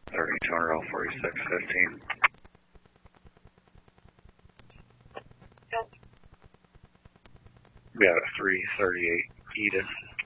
32 Row 4615. We have a 338 Edith.